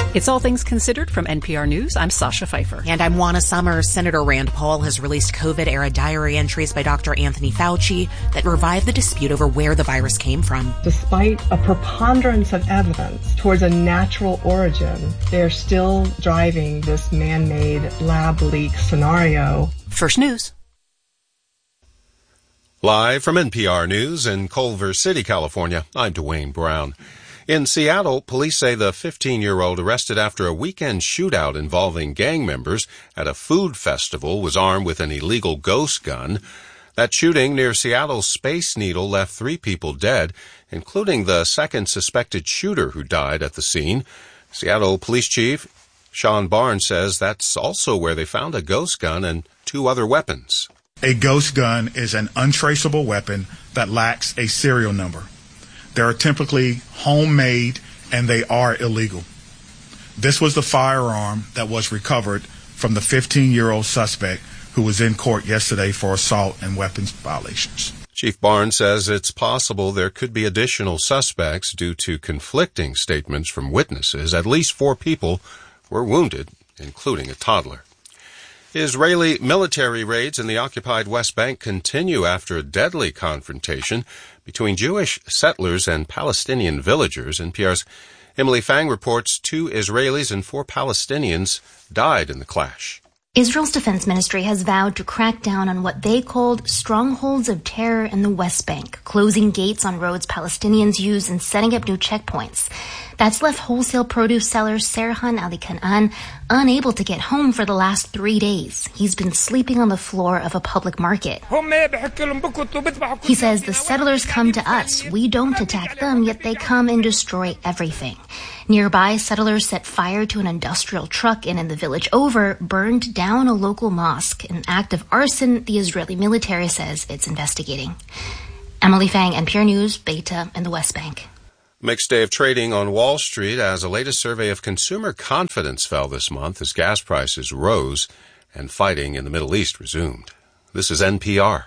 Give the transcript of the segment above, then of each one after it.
It's All Things Considered from NPR News. I'm Sasha Pfeiffer. And I'm Juana Summers. Senator Rand Paul has released COVID-era diary entries by Dr. Anthony Fauci that revive the dispute over where the virus came from. Despite a preponderance of evidence towards a natural origin, they're still driving this man-made lab leak scenario. First News. Live from NPR News in Culver City, California, I'm Dwayne Brown. In Seattle, police say the 15-year-old arrested after a weekend shootout involving gang members at a food festival was armed with an illegal ghost gun. That shooting near Seattle's Space Needle left 3 people dead, including the second suspected shooter who died at the scene. Seattle Police Chief Sean Barnes says that's also where they found a ghost gun and 2 other weapons. A ghost gun is an untraceable weapon that lacks a serial number. They are typically homemade and they are illegal. This was the firearm that was recovered from the 15-year-old suspect who was in court yesterday for assault and weapons violations. Chief Barnes says it's possible there could be additional suspects due to conflicting statements from witnesses. At least 4 people were wounded, including a toddler. Israeli military raids in the occupied West Bank continue after a deadly confrontation between Jewish settlers and Palestinian villagers. NPR's Emily Fang reports 2 Israelis and 4 Palestinians died in the clash. Israel's defense ministry has vowed to crack down on what they called strongholds of terror in the West Bank, closing gates on roads Palestinians use and setting up new checkpoints. That's left wholesale produce seller Serhan Ali Kanaan unable to get home for the last 3 days. He's been sleeping on the floor of a public market. He says the settlers come to us. We don't attack them, yet they come and destroy everything. Nearby, settlers set fire to an industrial truck and in the village over, burned down a local mosque, an act of arson the Israeli military says it's investigating. Emily Fang, NPR News, Beta, and the West Bank. Mixed day of trading on Wall Street as a latest survey of consumer confidence fell this month as gas prices rose and fighting in the Middle East resumed. This is NPR.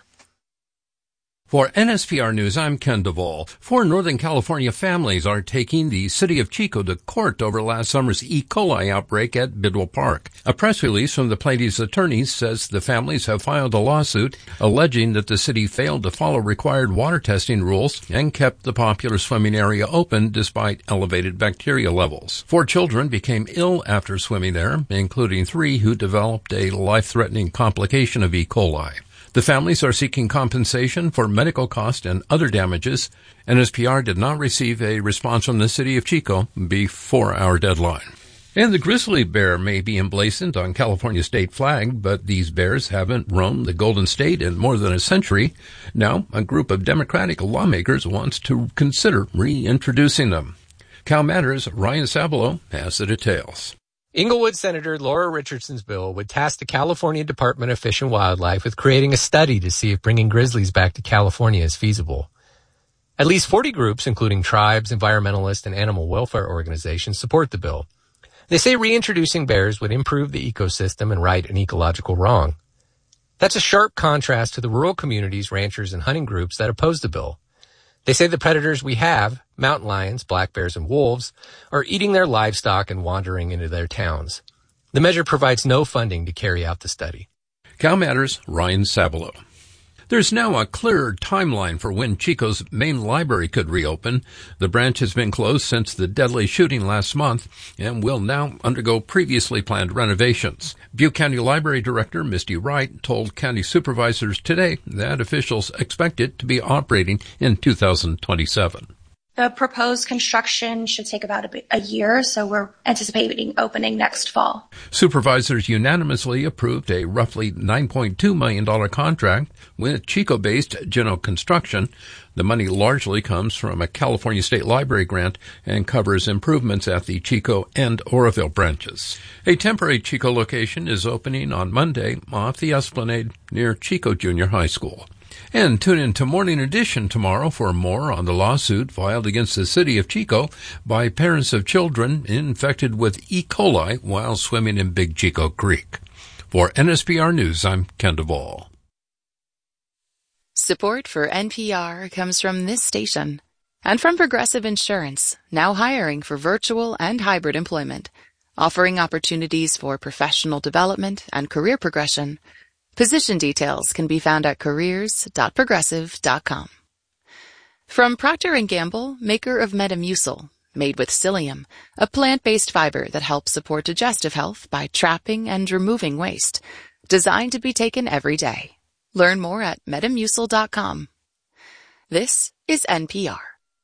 For NSPR News, I'm Ken Duvall. 4 Northern California families are taking the city of Chico to court over last summer's E. coli outbreak at Bidwell Park. A press release from the plaintiff's attorneys says the families have filed a lawsuit alleging that the city failed to follow required water testing rules and kept the popular swimming area open despite elevated bacteria levels. 4 children became ill after swimming there, including 3 who developed a life-threatening complication of E. coli. The families are seeking compensation for medical costs and other damages. NSPR did not receive a response from the city of Chico before our deadline. And the grizzly bear may be emblazoned on California's state flag, but these bears haven't roamed the Golden State in more than a century. Now, a group of Democratic lawmakers wants to consider reintroducing them. Cal Matters' Ryan Sabelo has the details. Inglewood Senator Laura Richardson's bill would task the California Department of Fish and Wildlife with creating a study to see if bringing grizzlies back to California is feasible. At least 40 groups, including tribes, environmentalist, and animal welfare organizations, support the bill. They say reintroducing bears would improve the ecosystem and right an ecological wrong. That's a sharp contrast to the rural communities, ranchers, and hunting groups that oppose the bill. They say the predators we have, mountain lions, black bears, and wolves, are eating their livestock and wandering into their towns. The measure provides no funding to carry out the study. Cal Matters, Ryan Sabelo. There's now a clearer timeline for when Chico's main library could reopen. The branch has been closed since the deadly shooting last month and will now undergo previously planned renovations. Butte County Library Director Misty Wright told county supervisors today that officials expect it to be operating in 2027. The proposed construction should take about a year, so we're anticipating opening next fall. Supervisors unanimously approved a roughly $9.2 million contract with Chico-based Geno Construction. The money largely comes from a California State Library grant and covers improvements at the Chico and Oroville branches. A temporary Chico location is opening on Monday off the Esplanade near Chico Junior High School. And tune in to Morning Edition tomorrow for more on the lawsuit filed against the city of Chico by parents of children infected with E. coli while swimming in Big Chico Creek. For NSPR News, I'm Ken Duvall. Support for NPR comes from this station and from Progressive Insurance, now hiring for virtual and hybrid employment. offering opportunities for professional development and career progression. Position details can be found at careers.progressive.com. From Procter & Gamble, maker of Metamucil, made with psyllium, a plant-based fiber that helps support digestive health by trapping and removing waste, designed to be taken every day. Learn more at metamucil.com. This is NPR.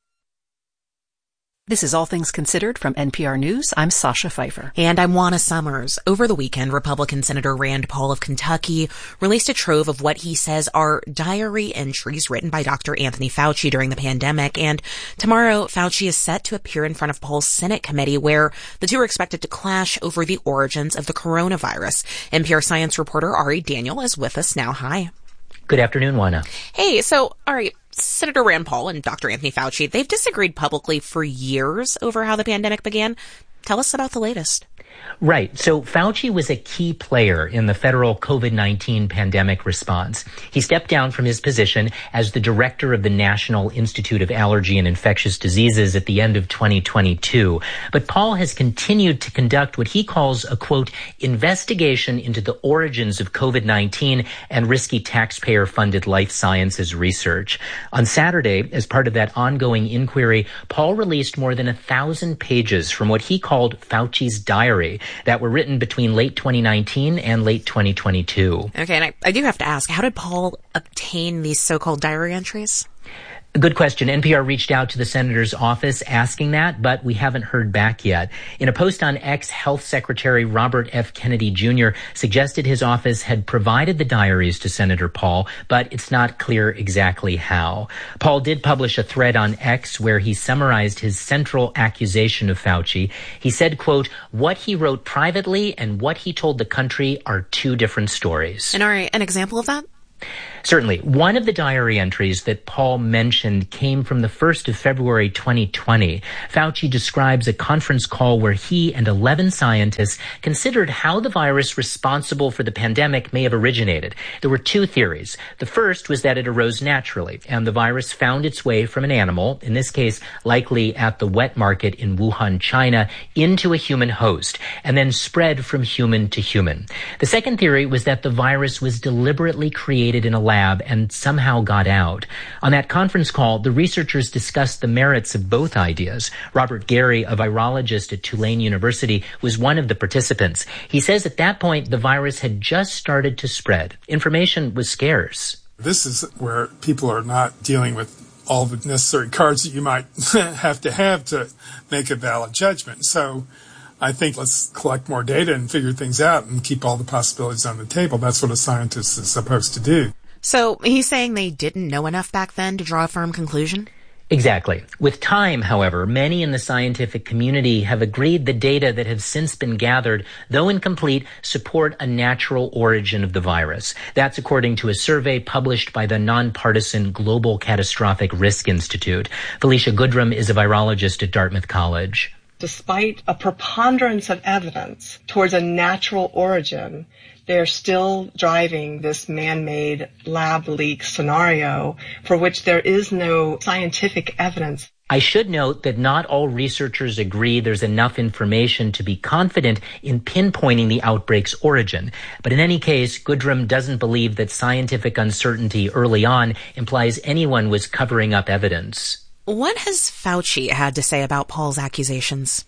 This is All Things Considered from NPR News. I'm Sasha Pfeiffer. And I'm Juana Summers. Over the weekend, Republican Senator Rand Paul of Kentucky released a trove of what he says are diary entries written by Dr. Anthony Fauci during the pandemic. And tomorrow, Fauci is set to appear in front of Paul's Senate committee, where the two are expected to clash over the origins of the coronavirus. NPR science reporter Ari Daniel is with us now. Hi. Good afternoon, Juana. Hey, so, Ari, Senator Rand Paul and Dr. Anthony Fauci, they've disagreed publicly for years over how the pandemic began. Tell us about the latest. Right. So Fauci was a key player in the federal COVID-19 pandemic response. He stepped down from his position as the director of the National Institute of Allergy and Infectious Diseases at the end of 2022. But Paul has continued to conduct what he calls a, quote, investigation into the origins of COVID-19 and risky taxpayer-funded life sciences research. On Saturday, as part of that ongoing inquiry, Paul released more than 1,000 pages from what he called Fauci's diary that were written between late 2019 and late 2022. Okay, and I do have to ask, how did Paul obtain these so-called diary entries? Good question. NPR reached out to the senator's office asking that, but we haven't heard back yet. In a post on X, Health Secretary Robert F. Kennedy Jr. suggested his office had provided the diaries to Senator Paul, but it's not clear exactly how. Paul did publish a thread on X where he summarized his central accusation of Fauci. He said, quote, what he wrote privately and what he told the country are two different stories. And Ari, an example of that? Certainly. One of the diary entries that Paul mentioned came from the 1st of February 2020. Fauci describes a conference call where he and 11 scientists considered how the virus responsible for the pandemic may have originated. There were two theories. The first was that it arose naturally, and the virus found its way from an animal, in this case likely at the wet market in Wuhan, China, into a human host, and then spread from human to human. The second theory was that the virus was deliberately created in a lab and somehow got out. On that conference call, the researchers discussed the merits of both ideas. Robert Gary, a virologist at Tulane University, was one of the participants. He says at that point, the virus had just started to spread. Information was scarce. This is where people are not dealing with all the necessary cards that you might have to make a valid judgment. So I think let's collect more data and figure things out and keep all the possibilities on the table. That's what a scientist is supposed to do. So he's saying they didn't know enough back then to draw a firm conclusion? Exactly. With time, however, many in the scientific community have agreed the data that have since been gathered, though incomplete, support a natural origin of the virus. That's according to a survey published by the nonpartisan Global Catastrophic Risk Institute. Felicia Goodrum is a virologist at Dartmouth College. Despite a preponderance of evidence towards a natural origin, they're still driving this man-made lab leak scenario for which there is no scientific evidence. I should note that not all researchers agree there's enough information to be confident in pinpointing the outbreak's origin. But in any case, Goodrum doesn't believe that scientific uncertainty early on implies anyone was covering up evidence. What has Fauci had to say about Paul's accusations?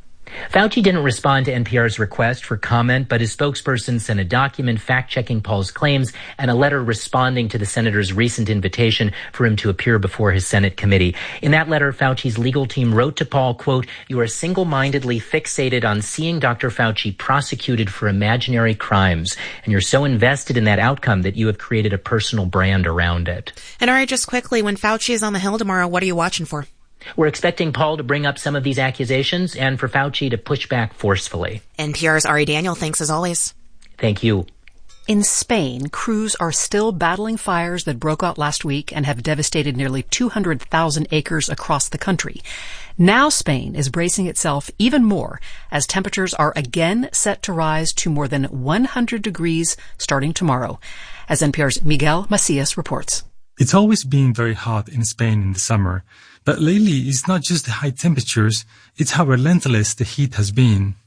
Fauci didn't respond to NPR's request for comment, but his spokesperson sent a document fact-checking Paul's claims and a letter responding to the senator's recent invitation for him to appear before his Senate committee. In that letter, Fauci's legal team wrote to Paul, quote, you are single-mindedly fixated on seeing Dr. Fauci prosecuted for imaginary crimes, and you're so invested in that outcome that you have created a personal brand around it. And all right, just quickly, when Fauci is on the Hill tomorrow, what are you watching for? We're expecting Paul to bring up some of these accusations and for Fauci to push back forcefully. NPR's Ari Daniel, thanks as always. Thank you. In Spain, crews are still battling fires that broke out last week and have devastated nearly 200,000 acres across the country. Now Spain is bracing itself even more as temperatures are again set to rise to more than 100 degrees starting tomorrow. As NPR's Miguel Macias reports. It's always been very hot in Spain in the summer, but lately it's not just the high temperatures, it's how relentless the heat has been.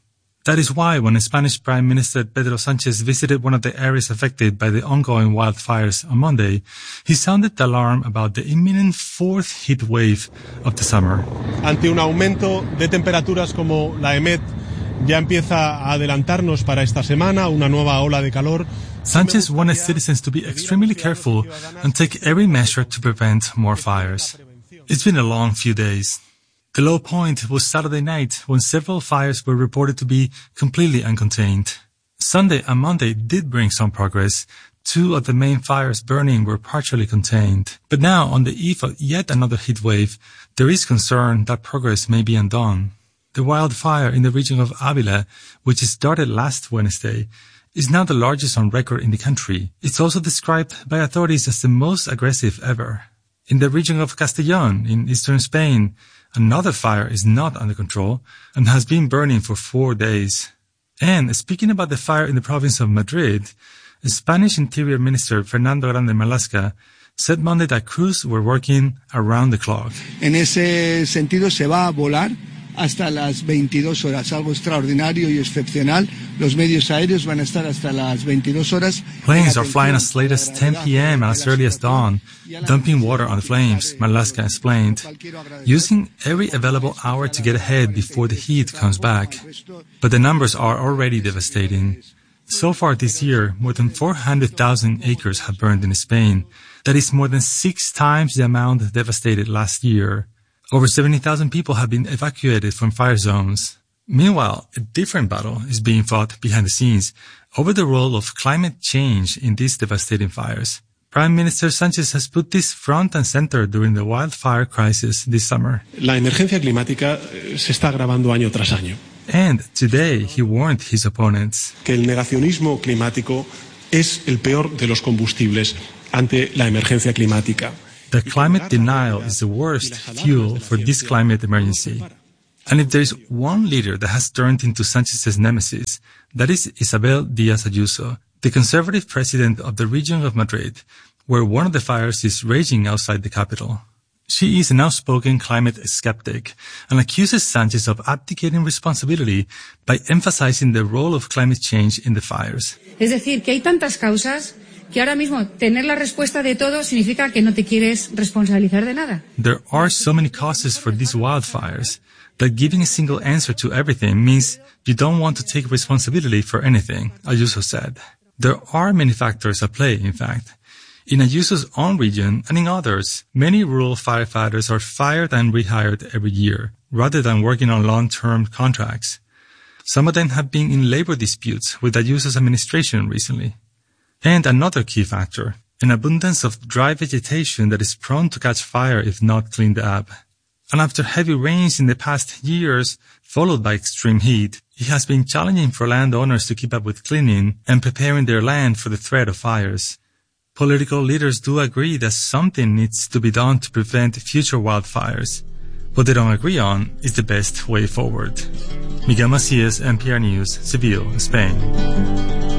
That is why when Spanish Prime Minister Pedro Sánchez visited one of the areas affected by the ongoing wildfires on Monday, he sounded the alarm about the imminent fourth heat wave of the summer. Ante un aumento de temperaturas como la EMET ya empieza a adelantarnos para esta semana, una nueva ola de calor. Sánchez wanted citizens to be extremely careful and take every measure to prevent more fires. It's been a long few days. The low point was Saturday night when several fires were reported to be completely uncontained. Sunday and Monday did bring some progress. Two of the main fires burning were partially contained. But now, on the eve of yet another heat wave, there is concern that progress may be undone. The wildfire in the region of Ávila, which started last Wednesday, is now the largest on record in the country. It's also described by authorities as the most aggressive ever. In the region of Castellón, in eastern Spain, another fire is not under control and has been burning for 4 days. And speaking about the fire in the province of Madrid, Spanish Interior Minister Fernando Grande Marlaska said Monday that crews were working around the clock. En ese sentido se va a volar hasta las 22 horas, algo extraordinario y excepcional. Los medios aéreos van a estar hasta las 22 horas. Planes are flying as late as 10 p.m. and as early as dawn, dumping water on the flames, Marlaska explained, using every available hour to get ahead before the heat comes back. But the numbers are already devastating. So far this year, more than 400,000 acres have burned in Spain. That is more than 6 times the amount devastated last year. Over 70,000 people have been evacuated from fire zones. Meanwhile, a different battle is being fought behind the scenes over the role of climate change in these devastating fires. Prime Minister Sánchez has put this front and center during the wildfire crisis this summer. La emergencia climática se está agravando año tras año. And today he warned his opponents que el negacionismo climático es el peor de los combustibles ante la emergencia climática. The climate denial is the worst fuel for this climate emergency. And if there is one leader that has turned into Sánchez's nemesis, that is Isabel Díaz Ayuso, the conservative president of the region of Madrid, where one of the fires is raging outside the capital. She is an outspoken climate skeptic and accuses Sánchez of abdicating responsibility by emphasizing the role of climate change in the fires. Es decir, que hay tantas causas que ahora mismo tener la respuesta de todo significa que no te quieres responsabilizar de nada. There are so many causes for these wildfires that giving a single answer to everything means you don't want to take responsibility for anything, Ayuso said. There are many factors at play, in fact. In Ayuso's own region and in others, many rural firefighters are fired and rehired every year, rather than working on long-term contracts. Some of them have been in labor disputes with Ayuso's administration recently. And another key factor, an abundance of dry vegetation that is prone to catch fire if not cleaned up. And after heavy rains in the past years, followed by extreme heat, it has been challenging for landowners to keep up with cleaning and preparing their land for the threat of fires. Political leaders do agree that something needs to be done to prevent future wildfires. What they don't agree on is the best way forward. Miguel Macías, NPR News, Seville, Spain.